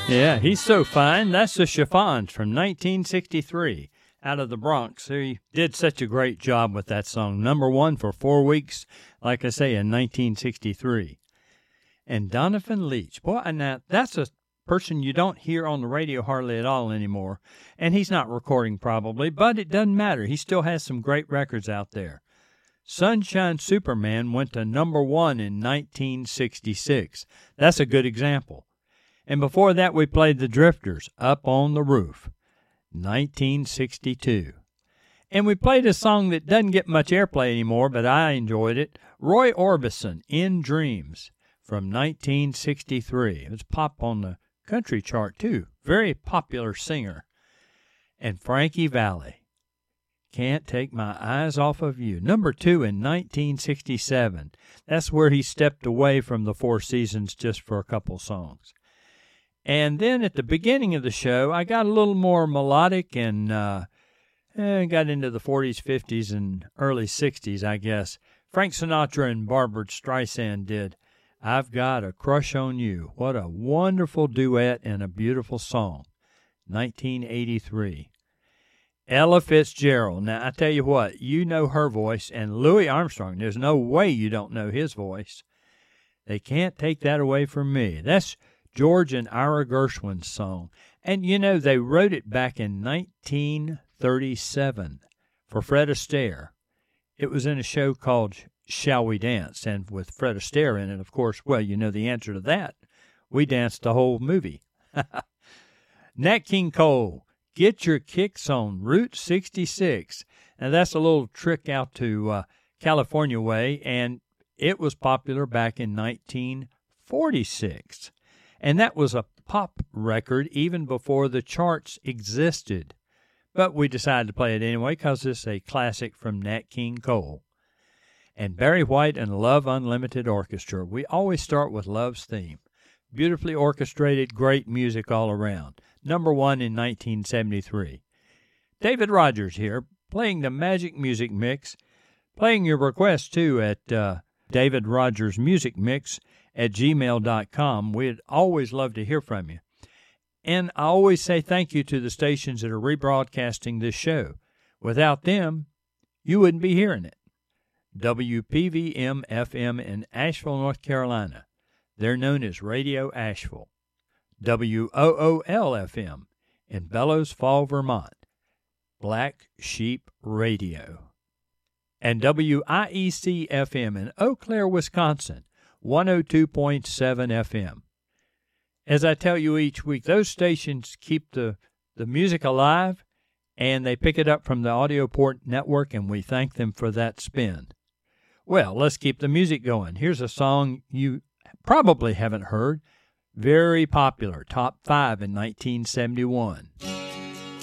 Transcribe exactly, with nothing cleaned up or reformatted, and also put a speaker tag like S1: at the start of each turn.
S1: Yeah, he's so fine. That's the Chiffons from nineteen sixty-three out of the Bronx. He did such a great job with that song. Number one for four weeks, like I say, in nineteen sixty-three. And Donovan Leitch. Boy, now that's a person you don't hear on the radio hardly at all anymore. And he's not recording probably, but it doesn't matter. He still has some great records out there. Sunshine Superman went to number one in nineteen sixty-six. That's a good example. And before that, we played the Drifters, Up on the Roof, nineteen sixty-two. And we played a song that doesn't get much airplay anymore, but I enjoyed it, Roy Orbison, In Dreams, from nineteen sixty-three. It was pop on the country chart, too. Very popular singer. And Frankie Valli, Can't Take My Eyes Off of You, number two in nineteen sixty-seven. That's where he stepped away from the Four Seasons just for a couple songs. And then at the beginning of the show, I got a little more melodic and uh, eh, got into the forties, fifties, and early sixties, I guess. Frank Sinatra and Barbra Streisand did I've Got a Crush on You. What a wonderful duet and a beautiful song. nineteen eighty-three. Ella Fitzgerald. Now, I tell you what, you know her voice, and Louis Armstrong, there's no way you don't know his voice. They Can't Take That Away From Me. That's George and Ira Gershwin's song. And, you know, they wrote it back in nineteen thirty-seven for Fred Astaire. It was in a show called Shall We Dance? And with Fred Astaire in it, of course, well, you know the answer to that. We danced the whole movie. Nat King Cole, Get Your Kicks on Route sixty-six. Now, that's a little trick out to uh, California way, and it was popular back in nineteen forty-six. And that was a pop record even before the charts existed. But we decided to play it anyway because it's a classic from Nat King Cole. And Barry White and Love Unlimited Orchestra. We always start with Love's theme. Beautifully orchestrated, great music all around. Number one in nineteen seventy-three. David Rogers here, playing the Magic Music Mix. Playing your requests, too, at uh, David Rogers Music Mix at gmail dot com. We'd always love to hear from you. And I always say thank you to the stations that are rebroadcasting this show. Without them, you wouldn't be hearing it. W P V M F M in Asheville, North Carolina. They're known as Radio Asheville. W O O L F M in Bellows Fall, Vermont. Black Sheep Radio. And W I E C F M in Eau Claire, Wisconsin. one oh two point seven F M. As I tell you each week, those stations keep the, the music alive, and they pick it up from the Audioport Network, and we thank them for that spin. Well, let's keep the music going. Here's a song you probably haven't heard. Very popular, top five in nineteen seventy-one.